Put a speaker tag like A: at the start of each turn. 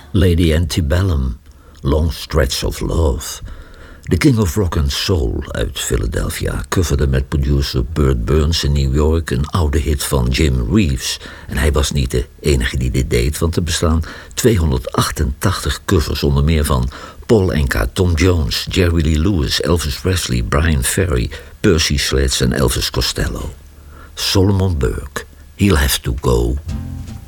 A: Lady Antebellum, Long Stretch of Love. The King of Rock and Soul uit Philadelphia coverde met producer Burt Burns in New York een oude hit van Jim Reeves. En hij was niet de enige die dit deed, want er bestaan 288 covers, onder meer van Paul Anka, Tom Jones, Jerry Lee Lewis, Elvis Presley, Brian Ferry, Percy Sledge en Elvis Costello. Solomon Burke, He'll Have to Go.